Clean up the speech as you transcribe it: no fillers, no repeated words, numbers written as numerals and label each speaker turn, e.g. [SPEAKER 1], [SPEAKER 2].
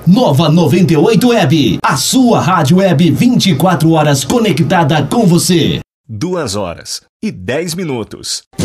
[SPEAKER 1] Nova 98 Web, a sua rádio web 24 horas conectada com você.
[SPEAKER 2] 2 horas e 10 minutos.